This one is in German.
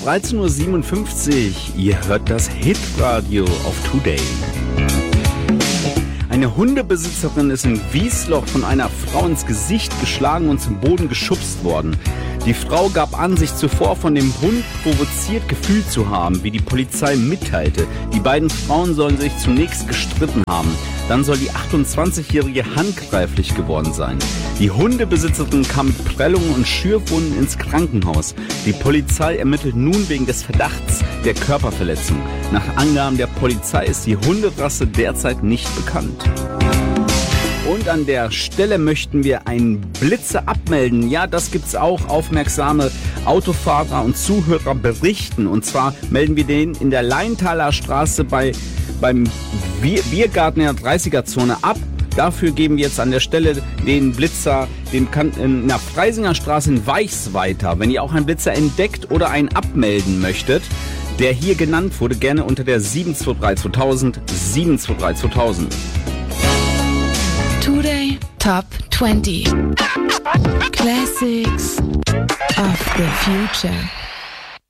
13:57 Uhr. Ihr hört das Hitradio auf Today. Eine Hundebesitzerin ist in Wiesloch von einer Frau ins Gesicht geschlagen und zum Boden geschubst worden. Die Frau gab an, sich zuvor von dem Hund provoziert gefühlt zu haben, wie die Polizei mitteilte. Die beiden Frauen sollen sich zunächst gestritten haben. Dann soll die 28-Jährige handgreiflich geworden sein. Die Hundebesitzerin kam mit Prellungen und Schürfwunden ins Krankenhaus. Die Polizei ermittelt nun wegen des Verdachts der Körperverletzung. Nach Angaben der Polizei ist die Hunderasse derzeit nicht bekannt. Und an der Stelle möchten wir einen Blitzer abmelden. Ja, das gibt's auch. Aufmerksame Autofahrer und Zuhörer berichten. Und zwar melden wir den in der Leintaler Straße beim Biergarten in der 30er-Zone ab. Dafür geben wir jetzt an der Stelle den Blitzer in der Freisinger Straße in Weichs weiter. Wenn ihr auch einen Blitzer entdeckt oder einen abmelden möchtet, der hier genannt wurde, gerne unter der 723 2000, 723 2000. Today Top 20 Classics of the Future.